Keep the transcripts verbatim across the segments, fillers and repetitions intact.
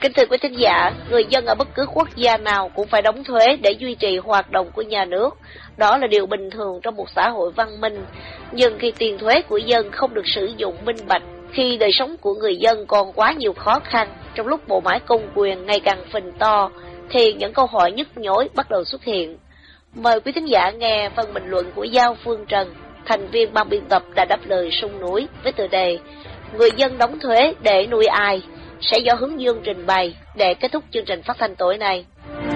Kính thưa quý thính giả, người dân ở bất cứ quốc gia nào cũng phải đóng thuế để duy trì hoạt động của nhà nước. Đó là điều bình thường trong một xã hội văn minh. Nhưng khi tiền thuế của dân không được sử dụng minh bạch, khi đời sống của người dân còn quá nhiều khó khăn, trong lúc bộ máy công quyền ngày càng phình to, thì những câu hỏi nhức nhối bắt đầu xuất hiện. Mời quý thính giả nghe phần bình luận của Giao Phương Trần, thành viên ban biên tập Đà Đáp Lời Sông Núi, với tựa đề Người dân đóng thuế để nuôi ai, sẽ do Hướng Dương trình bày để kết thúc chương trình phát thanh tối nay.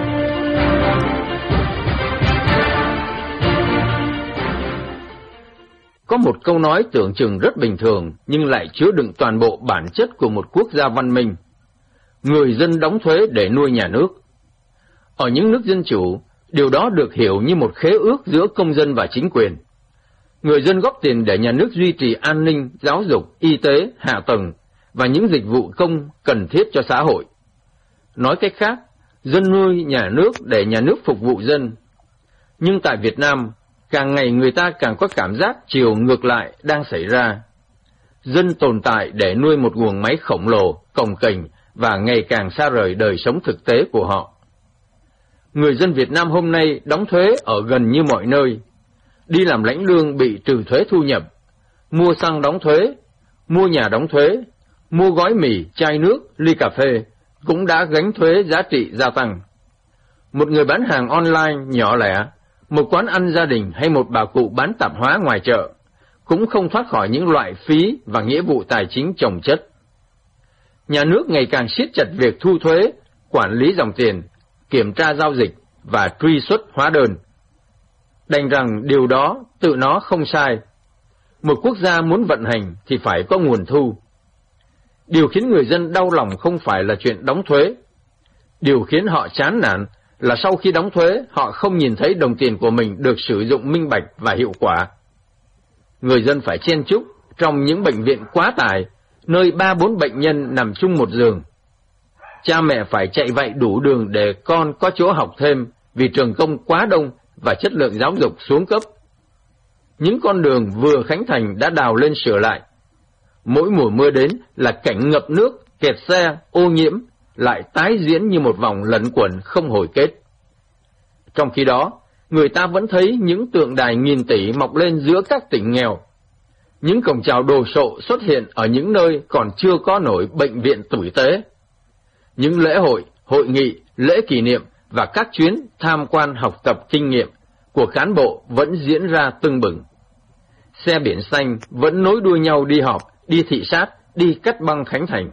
Có một câu nói tưởng chừng rất bình thường nhưng lại chứa đựng toàn bộ bản chất của một quốc gia văn minh. Người dân đóng thuế để nuôi nhà nước. Ở những nước dân chủ, điều đó được hiểu như một khế ước giữa công dân và chính quyền. Người dân góp tiền để nhà nước duy trì an ninh, giáo dục, y tế, hạ tầng và những dịch vụ công cần thiết cho xã hội. Nói cách khác, dân nuôi nhà nước để nhà nước phục vụ dân. Nhưng tại Việt Nam, càng ngày người ta càng có cảm giác chiều ngược lại đang xảy ra. Dân tồn tại để nuôi một guồng máy khổng lồ, cồng kềnh và ngày càng xa rời đời sống thực tế của họ. Người dân Việt Nam hôm nay đóng thuế ở gần như mọi nơi. Đi làm lãnh lương bị trừ thuế thu nhập, mua xăng đóng thuế, mua nhà đóng thuế, mua gói mì, chai nước, ly cà phê cũng đã gánh thuế giá trị gia tăng. Một người bán hàng online nhỏ lẻ, một quán ăn gia đình hay một bà cụ bán tạp hóa ngoài chợ cũng không thoát khỏi những loại phí và nghĩa vụ tài chính chồng chất. Nhà nước ngày càng siết chặt việc thu thuế, quản lý dòng tiền, kiểm tra giao dịch và truy xuất hóa đơn. Đành rằng điều đó tự nó không sai. Một quốc gia muốn vận hành thì phải có nguồn thu. Điều khiến người dân đau lòng không phải là chuyện đóng thuế. Điều khiến họ chán nản là sau khi đóng thuế, họ không nhìn thấy đồng tiền của mình được sử dụng minh bạch và hiệu quả. Người dân phải chen chúc trong những bệnh viện quá tải, nơi ba bốn bệnh nhân nằm chung một giường. Cha mẹ phải chạy vạy đủ đường để con có chỗ học thêm vì trường công quá đông và chất lượng giáo dục xuống cấp. Những con đường vừa khánh thành đã đào lên sửa lại. Mỗi mùa mưa đến là cảnh ngập nước, kẹt xe, ô nhiễm, lại tái diễn như một vòng lẩn quẩn không hồi kết. Trong khi đó, người ta vẫn thấy những tượng đài nghìn tỷ mọc lên giữa các tỉnh nghèo. Những cổng chào đồ sộ xuất hiện ở những nơi còn chưa có nổi bệnh viện tử tế. Những lễ hội, hội nghị, lễ kỷ niệm và các chuyến tham quan học tập kinh nghiệm của cán bộ vẫn diễn ra tưng bừng. Xe biển xanh vẫn nối đuôi nhau đi họp, đi thị sát, đi cắt băng khánh thành.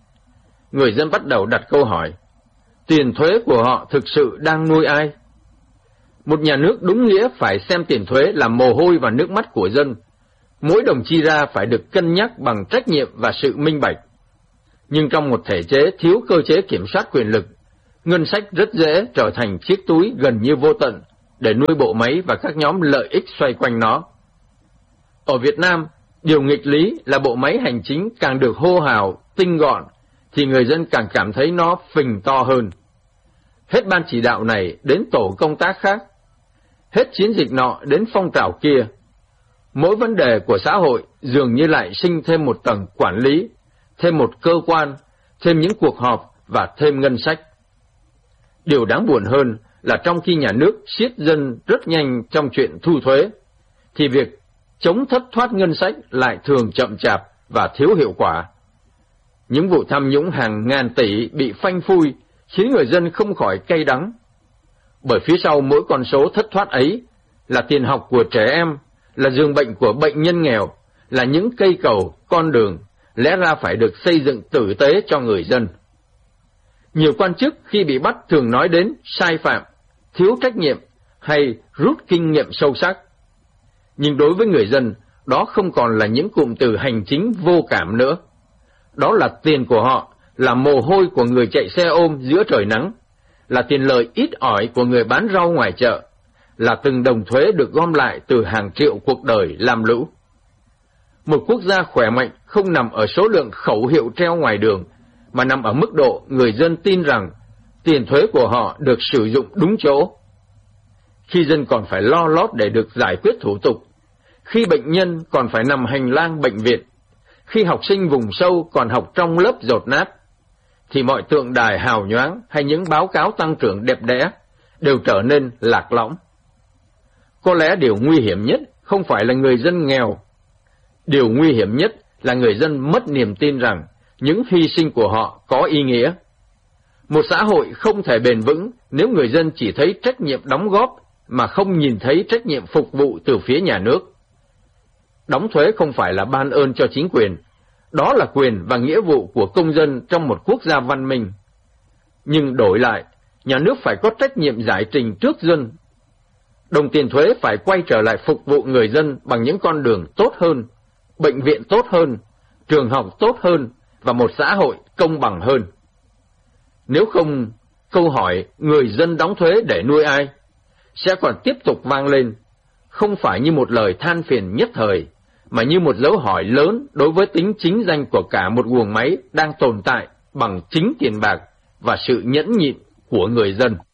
Người dân bắt đầu đặt câu hỏi, tiền thuế của họ thực sự đang nuôi ai? Một nhà nước đúng nghĩa phải xem tiền thuế là mồ hôi và nước mắt của dân. Mỗi đồng chi ra phải được cân nhắc bằng trách nhiệm và sự minh bạch. Nhưng trong một thể chế thiếu cơ chế kiểm soát quyền lực, ngân sách rất dễ trở thành chiếc túi gần như vô tận để nuôi bộ máy và các nhóm lợi ích xoay quanh nó. Ở Việt Nam, điều nghịch lý là bộ máy hành chính càng được hô hào, tinh gọn, thì người dân càng cảm thấy nó phình to hơn. Hết ban chỉ đạo này đến tổ công tác khác, hết chiến dịch nọ đến phong trào kia. Mỗi vấn đề của xã hội dường như lại sinh thêm một tầng quản lý, thêm một cơ quan, thêm những cuộc họp và thêm ngân sách. Điều đáng buồn hơn là trong khi nhà nước siết dân rất nhanh trong chuyện thu thuế, thì việc chống thất thoát ngân sách lại thường chậm chạp và thiếu hiệu quả. Những vụ tham nhũng hàng ngàn tỷ bị phanh phui khiến người dân không khỏi cay đắng. Bởi phía sau mỗi con số thất thoát ấy là tiền học của trẻ em, là giường bệnh của bệnh nhân nghèo, là những cây cầu, con đường, lẽ ra phải được xây dựng tử tế cho người dân. Nhiều quan chức khi bị bắt thường nói đến sai phạm, thiếu trách nhiệm hay rút kinh nghiệm sâu sắc. Nhưng đối với người dân, đó không còn là những cụm từ hành chính vô cảm nữa. Đó là tiền của họ, là mồ hôi của người chạy xe ôm giữa trời nắng, là tiền lời ít ỏi của người bán rau ngoài chợ, là từng đồng thuế được gom lại từ hàng triệu cuộc đời lam lũ. Một quốc gia khỏe mạnh không nằm ở số lượng khẩu hiệu treo ngoài đường, mà nằm ở mức độ người dân tin rằng tiền thuế của họ được sử dụng đúng chỗ. Khi dân còn phải lo lót để được giải quyết thủ tục, khi bệnh nhân còn phải nằm hành lang bệnh viện, khi học sinh vùng sâu còn học trong lớp dột nát, thì mọi tượng đài hào nhoáng hay những báo cáo tăng trưởng đẹp đẽ đều trở nên lạc lõng. Có lẽ điều nguy hiểm nhất không phải là người dân nghèo. Điều nguy hiểm nhất là người dân mất niềm tin rằng những hy sinh của họ có ý nghĩa. Một xã hội không thể bền vững nếu người dân chỉ thấy trách nhiệm đóng góp mà không nhìn thấy trách nhiệm phục vụ từ phía nhà nước. Đóng thuế không phải là ban ơn cho chính quyền, đó là quyền và nghĩa vụ của công dân trong một quốc gia văn minh. Nhưng đổi lại, nhà nước phải có trách nhiệm giải trình trước dân. Đồng tiền thuế phải quay trở lại phục vụ người dân bằng những con đường tốt hơn, bệnh viện tốt hơn, trường học tốt hơn và một xã hội công bằng hơn. Nếu không, câu hỏi người dân đóng thuế để nuôi ai sẽ còn tiếp tục vang lên, không phải như một lời than phiền nhất thời, mà như một dấu hỏi lớn đối với tính chính danh của cả một guồng máy đang tồn tại bằng chính tiền bạc và sự nhẫn nhịn của người dân.